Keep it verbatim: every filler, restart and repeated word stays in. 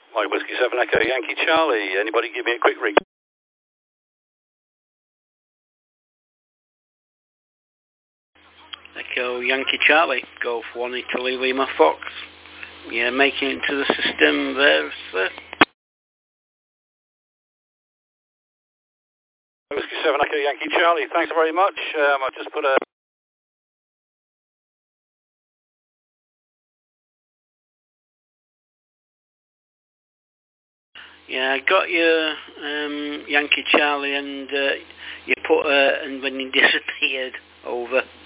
Mike Whiskey seven Echo Yankee Charlie. Anybody give me a quick ring? Echo Yankee Charlie. Golf one Italy Lima Fox. Yeah, making it to the system there, sir. Whiskey seven Echo Yankee Charlie. Thanks very much. Um, I've just put a... Yeah, I got your um, Yankee Charlie, and uh, you put uh, and when you disappeared over.